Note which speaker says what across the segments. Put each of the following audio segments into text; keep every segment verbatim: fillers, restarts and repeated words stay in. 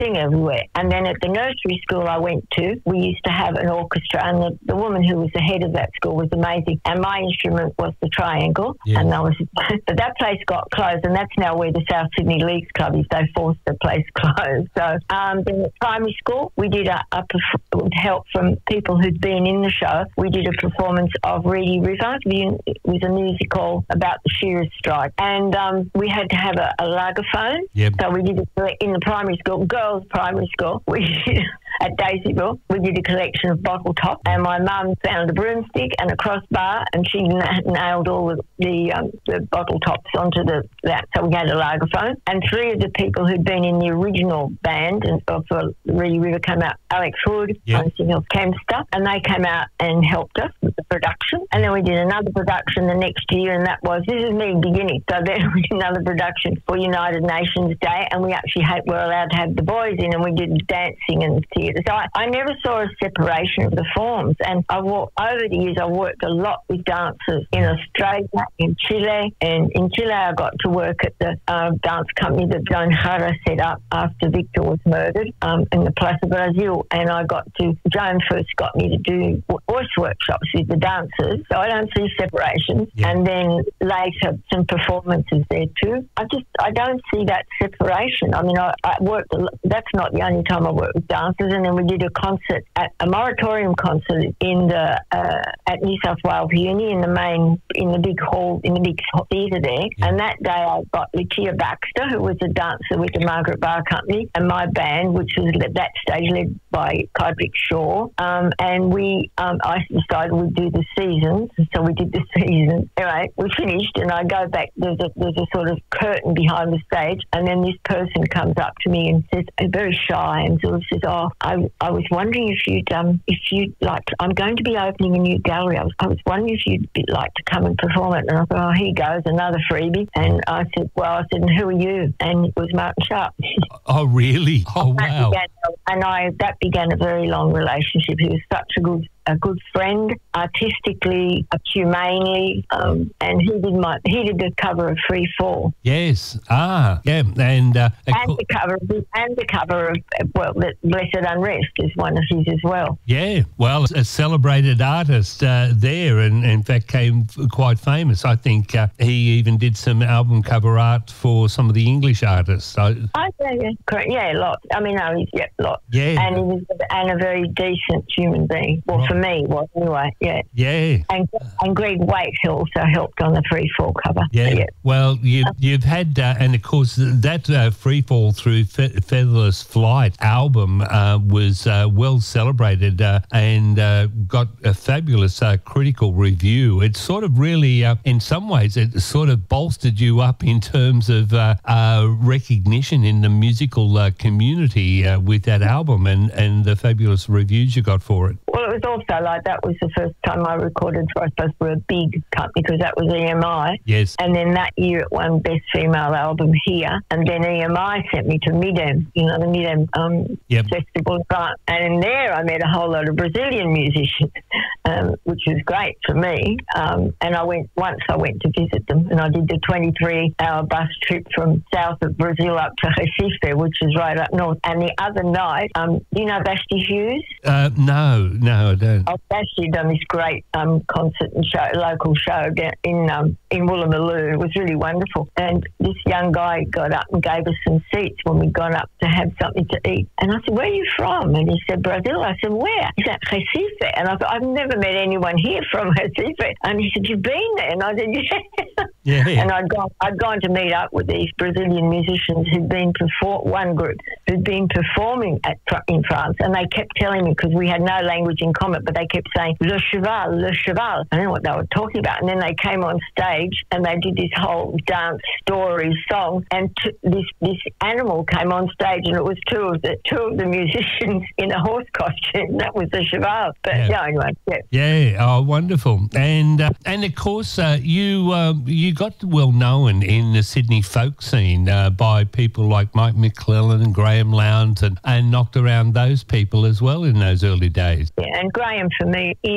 Speaker 1: sing everywhere. And then at the nursery school I went to, we used to have an orchestra, and the, the woman who was the head of that school was amazing. And my instrument was the triangle.
Speaker 2: Yes.
Speaker 1: And that was, but that place got closed, and that's now where the South Sydney Leagues Club is. They forced the place closed. So um, then at primary school, we did a, a with help from people who'd been in the show. We did a performance of Reedy River. It was a musical about the shearers' strike, and um, we had to have a, a lagerphone.
Speaker 2: Yep.
Speaker 1: So we did it in the primary school, girls' primary school. We at Daisyville, we did a collection of bottle tops, and my mum found a broomstick and a crossbar, and she na- nailed all the the, um, the bottle tops onto the that. So we had a lagerphone, and three of the people who'd been in the original band and of the Reedy River came out. Alex Hood,
Speaker 2: Yep.
Speaker 1: of Kempster, and they came out and helped us with the production. And then we did another production the next year, and that was, this is me beginning. So then we did another production for United Nations Day, and we actually had, were allowed to have the boys in, and we did dancing and theatre. So I, I never saw a separation of the forms. And I walked, over the years, I worked a lot with dancers in Australia, in Chile, and in Chile I got to work at the uh, dance company that Joan Jara set up after Victor was murdered um, in the Plaza Brazil, and I got to, Joan first got me to do voice workshops with the dancers, so I don't see separations.
Speaker 2: Yeah.
Speaker 1: And then later some performances there too. I just, I don't see that separation. I mean, I, I worked, a lot, that's not the only time I worked with dancers, and then we did a concert, at a moratorium concert in the, uh, at New South Wales Uni in the main, in the big hall, in the big theatre there.
Speaker 2: Yeah.
Speaker 1: And that day I got Lakia Baxter, who was a dancer with the Margaret Barr Company, and my band, which was at that stage led by Kydrick Shaw. Um, and we, um, I decided we'd do the seasons, so we did the seasons. Anyway, we finished, and I go back, there's a, there's a sort of curtain behind the stage, and then this person comes up to me and says, uh, very shy, and sort of says, oh, I, I was wondering if you'd, um, if you'd like, to, I'm going to be opening a new gallery. I was, I was wondering if you'd be, like to come and perform it. And I thought, oh, here goes, another freebie. And I said, well, I said, and who are you? And it was Martin Sharp.
Speaker 2: Oh, really? Oh,
Speaker 1: That
Speaker 2: wow.
Speaker 1: began, and I that began a very long relationship. He was such a good a good friend, artistically, uh, humanely, um, and he did my he did the cover of Free Fall.
Speaker 2: Yes. Ah, yeah. And uh,
Speaker 1: And the cover of and the cover of well, Blessed Unrest is one of his as well.
Speaker 2: yeah, well, a celebrated artist uh, there, and in fact came f- quite famous. I think uh, he even did some album cover art for some of the English artists. So,
Speaker 1: I yeah, yeah, correct. Yeah, a lot. I mean, no, he's yeah, a lot.
Speaker 2: yeah,
Speaker 1: And he was and a very decent human being. Well,
Speaker 2: Right.
Speaker 1: for me, was anyway. Yeah.
Speaker 2: yeah.
Speaker 1: And and Greg Waite also helped on the Free Fall cover.
Speaker 2: Yeah.
Speaker 1: yeah.
Speaker 2: Well, you, you've had, uh, and of course, that uh, Free Fall Through Fe- Featherless Flight album uh, was uh, well celebrated uh, and uh, got a fabulous uh, critical review. It sort of really, uh, in some ways, it sort of bolstered you up in terms of uh, uh, recognition in the musical uh, community uh, with that album and, and the fabulous reviews you got for it.
Speaker 1: Well, it was also like that was the first time I recorded for, I suppose, for a big company, because that was E M I.
Speaker 2: Yes.
Speaker 1: And then that year it won Best Female Album here. And then E M I sent me to Midem, you know, the Midem um,
Speaker 2: Yep.
Speaker 1: Festival. And in there I met a whole lot of Brazilian musicians, um, which was great for me. Um, and I went, once I went to visit them, and I did the twenty-three hour bus trip from south of Brazil up to Recife, which is right up north. And the other night, um, do you know Vashti Hughes?
Speaker 2: Uh, no, no, I don't.
Speaker 1: I've actually done this great um, concert and show, local show down in um, in Woolloomooloo. It was really wonderful. And this young guy got up and gave us some seats when we got up to have something to eat. And I said, where are you from? And he said, Brazil. I said, where? He said, Recife. And I thought, I've never met anyone here from Recife. And he said, you've been there? And I said, yeah.
Speaker 2: Yeah.
Speaker 1: And I'd gone, I'd gone to meet up with these Brazilian musicians who'd been perform one group who'd been performing at in France, and they kept telling me, because we had no language in common, but they kept saying Le Cheval, Le Cheval. I don't know what they were talking about. And then they came on stage and they did this whole dance story song, and t- this this animal came on stage, and it was two of the two of the musicians in a horse costume. That was the Cheval. But
Speaker 2: Yeah.
Speaker 1: yeah, anyway, yeah.
Speaker 2: Yeah, oh, wonderful. And uh, and of course, uh, you um, you got well known in the Sydney folk scene uh, by people like Mike McClellan and Graham Lowndes, and, and knocked around those people as well in those early days.
Speaker 1: Yeah, and Graham for me is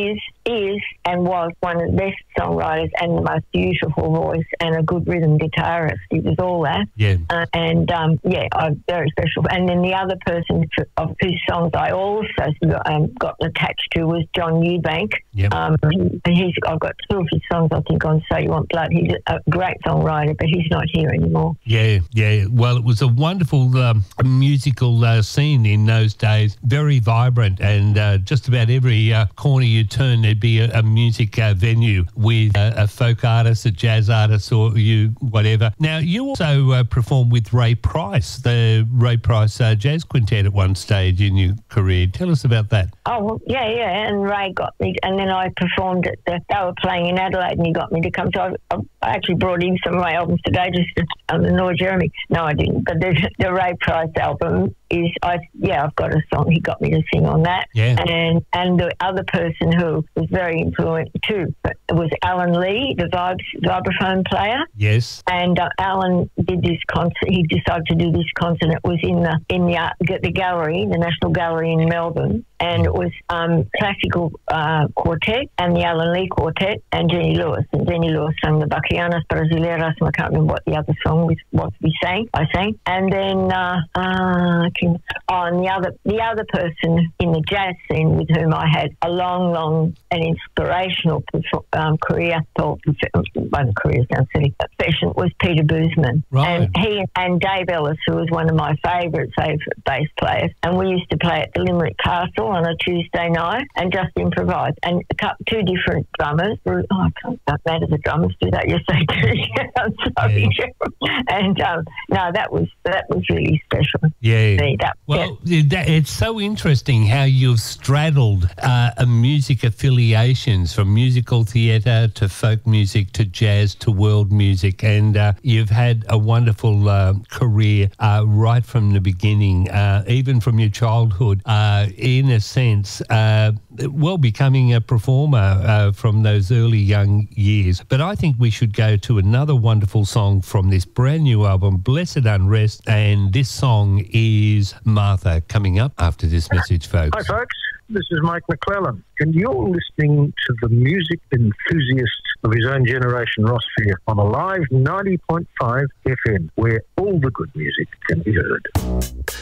Speaker 1: is and was one of the best songwriters and the most beautiful voice and a good rhythm guitarist. He was all that.
Speaker 2: Yeah.
Speaker 1: Uh, and, um, yeah, I'm very special. And then the other person of whose songs I also um, got attached to was John Eubank.
Speaker 2: Yep.
Speaker 1: Um, he, he's, I've got two of his songs, I think, on So You Want Blood. He's a great songwriter, but he's not here anymore.
Speaker 2: Yeah, yeah. Well, it was a wonderful um, musical uh, scene in those days, very vibrant, and uh, just about every uh, corner you turn, there'd be a, a music uh, venue with uh, a folk artist, a jazz artist, or you whatever. Now, you also uh, performed with Ray Price, the Ray Price uh, Jazz Quintet at one stage in your career. Tell us about that.
Speaker 1: Oh, well, yeah, yeah, and Ray got me, and then I performed at the, they were playing in Adelaide, and he got me to come. So I, I actually brought in some of my albums today just to um, annoy Jeremy. No, I didn't, but the, the Ray Price album is, I yeah, I've got a song. He got me to sing on that.
Speaker 2: Yeah.
Speaker 1: And and the other person who was very influential too was Alan Lee, the vibes, vibraphone player.
Speaker 2: Yes.
Speaker 1: And uh, Alan did this concert. He decided to do this concert. It was in the in the, uh, the gallery, the National Gallery in Melbourne. And it was um, classical uh, quartet and the Alan Lee quartet and Jenny Lewis. And Jenny Lewis sang the Bachianas Brasileiras, and I can't remember what the other song was, what we sang, I sang. And then, uh, uh, can, oh, and the other, the other person in the jazz scene with whom I had a long, long and inspirational um, career, or well, career sounds silly, profession, was Peter Boozman.
Speaker 2: Right.
Speaker 1: And he and Dave Ellis, who was one of my favourite, favourite bass players, and we used to play at the Limerick Castle on a Tuesday night and just improvise. And a couple, two different drummers. Oh, I can't don't matter the drummers do that. Yes, they do. I'm sorry. Yeah. And um, no, that was that was really special.
Speaker 2: Yeah.
Speaker 1: Me, that,
Speaker 2: well,
Speaker 1: yeah.
Speaker 2: that, it's so interesting how you've straddled uh, a music affiliations from musical theatre to folk music to jazz to world music, and uh, you've had a wonderful uh, career uh, right from the beginning, uh, even from your childhood. Uh, in a sense, uh, well, becoming a performer uh, from those early young years. But I think we should go to another wonderful song from this brand new album, Blessed Unrest, and this song is Martha, coming up after this message, folks.
Speaker 3: Hi, folks. This is Mike McClellan, and you're listening to the music enthusiast of his own generation, Ross Fear, on a live ninety point five F M, where all the good music can be heard.